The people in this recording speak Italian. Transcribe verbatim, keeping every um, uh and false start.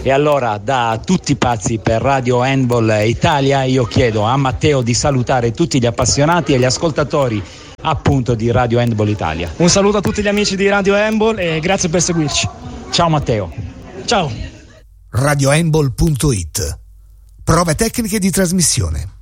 E allora, da tutti pazzi per Radio Handball Italia, io chiedo a Matteo di salutare tutti gli appassionati e gli ascoltatori appunto di Radio Handball Italia. Un saluto a tutti gli amici di Radio Handball e grazie per seguirci. Ciao Matteo. Ciao. radio handball punto it. Prove tecniche di trasmissione.